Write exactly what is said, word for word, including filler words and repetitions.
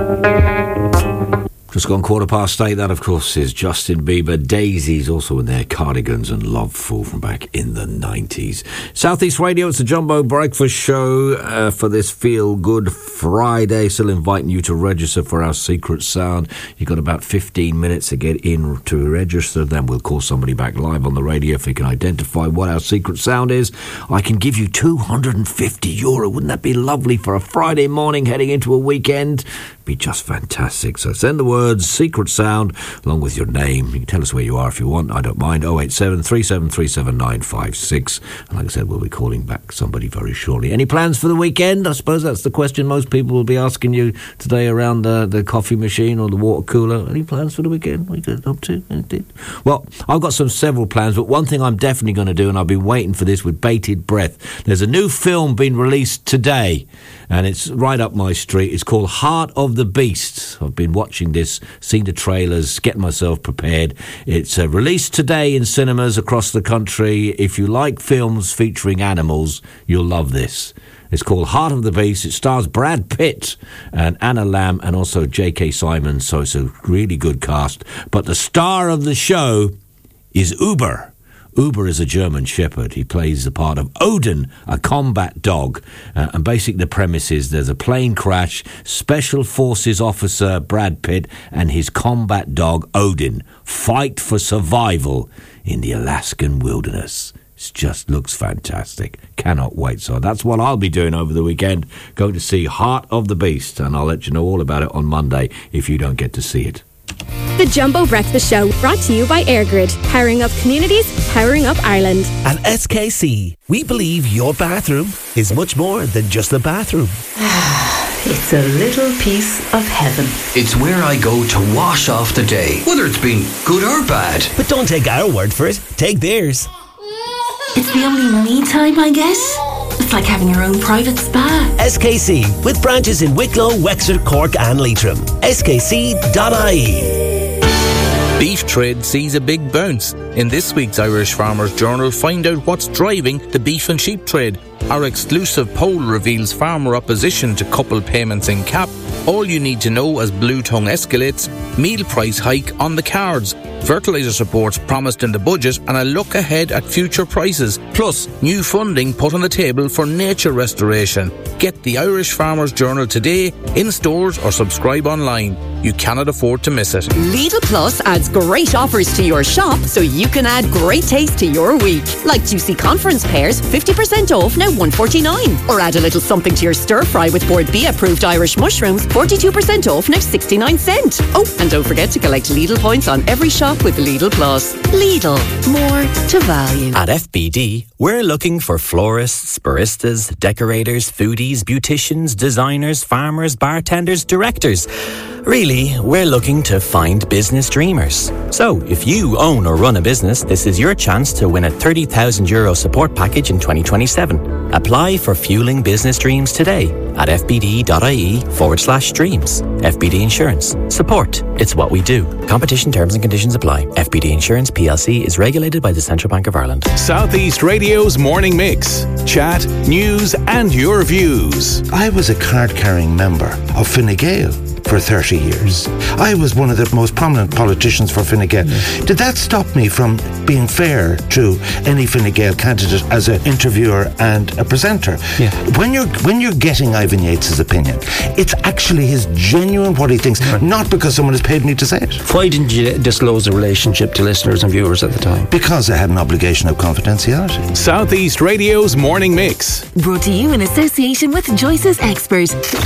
Just gone quarter past eight. That, of course, is Justin Bieber. Daisies, also in their Cardigans and Loveful from back in the nineties. Southeast Radio, it's the Jumbo Breakfast Show uh, for this Feel Good Friday. Still inviting you to register for our Secret Sound. You've got about fifteen minutes to get in to register. Then we'll call somebody back live on the radio if they can identify what our Secret Sound is. I can give you two hundred fifty euro. Wouldn't that be lovely for a Friday morning heading into a weekend? Be just fantastic. So send the words Secret Sound along with your name. You can tell us where you are if you want. I don't mind. oh eight seven, three seven three seven, nine five six. And like I said, we'll be calling back somebody very shortly. Any plans for the weekend? I suppose that's the question most people will be asking you today around the, the coffee machine or the water cooler. Any plans for the weekend? What are you up to? Anything? Well, I've got some several plans, but one thing I'm definitely going to do, and I've been waiting for this with bated breath. There's a new film being released today, and it's right up my street. It's called Heart of the Beast. I've been watching this, seen the trailers, getting myself prepared. It's uh, released today in cinemas across the country. If you like films featuring animals, you'll love this. It's called Heart of the Beast. It stars Brad Pitt and Anna Lamb and also J K. Simmons, so it's a really good cast. But the star of the show is Uber. Uber is a German shepherd. He plays the part of Odin, a combat dog. Uh, and basically the premise is there's a plane crash, Special Forces officer Brad Pitt and his combat dog Odin fight for survival in the Alaskan wilderness. It just looks fantastic. Cannot wait. So that's what I'll be doing over the weekend, going to see Heart of the Beast. And I'll let you know all about it on Monday if you don't get to see it. The Jumbo Breakfast Show, brought to you by AirGrid. Powering up communities, powering up Ireland. At S K C, we believe your bathroom is much more than just a bathroom. It's a little piece of heaven. It's where I go to wash off the day, whether it's been good or bad. But don't take our word for it, take theirs. It's the only me time, I guess. It's like having your own private spa. S K C, with branches in Wicklow, Wexford, Cork and Leitrim. S K C dot I E. Beef trade sees a big bounce. In this week's Irish Farmers Journal, find out what's driving the beef and sheep trade. Our exclusive poll reveals farmer opposition to couple payments in cap. All you need to know as Blue Tongue escalates, meal price hike on the cards, fertiliser supports promised in the budget and a look ahead at future prices, plus new funding put on the table for nature restoration. Get the Irish Farmers Journal today, in stores or subscribe online. You cannot afford to miss it. Lidl Plus adds great offers to your shop so you can add great taste to your week. Like juicy conference pears, fifty percent off, now one forty-nine. Or add a little something to your stir fry with Board B approved Irish mushrooms, forty-two percent off, now sixty-nine cent. Oh, and don't forget to collect Lidl points on every shop with Lidl Plus. Lidl, more to value. At F B D, we're looking for florists, baristas, decorators, foodies, beauticians, designers, farmers, bartenders, directors. Really, we're looking to find business dreamers. So, if you own or run a business, this is your chance to win a thirty thousand euro support package in twenty twenty-seven. Apply for Fueling Business Dreams today at fbd.ie forward slash dreams. F B D Insurance. Support. It's what we do. Competition terms and conditions apply. F B D Insurance P L C is regulated by the Central Bank of Ireland. Southeast Radio's Morning Mix. Chat, news and your views. I was a card-carrying member of Fine Gael for thirty years. I was one of the most prominent politicians for Fine Gael. Mm. Did that stop me from being fair to any Fine Gael candidate as an interviewer and a presenter? Yeah. When you're when you're getting Ivan Yates' opinion, it's actually his genuine what he thinks, right. Not because someone has paid me to say it. Why didn't you disclose the relationship to listeners and viewers at the time? Because I had an obligation of confidentiality. Southeast Radio's Morning Mix. Brought to you in association with Joyce's Expert.